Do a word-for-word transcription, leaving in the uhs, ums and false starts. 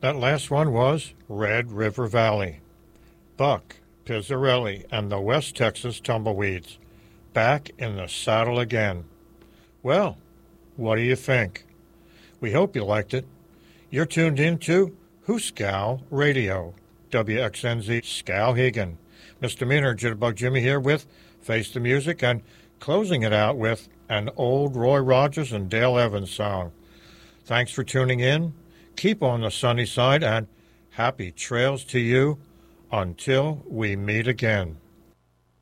That last one was Red River Valley. Buck Pizzarelli and the West Texas Tumbleweeds, back in the saddle again. Well, what do you think? We hope you liked it. You're tuned in to Hooskow Radio, W X N Z Skowhegan. Misdemeanor Jitterbug Jimmy here with Face the Music and closing it out with an old Roy Rogers and Dale Evans song. Thanks for tuning in. Keep on the sunny side and happy trails to you until we meet again.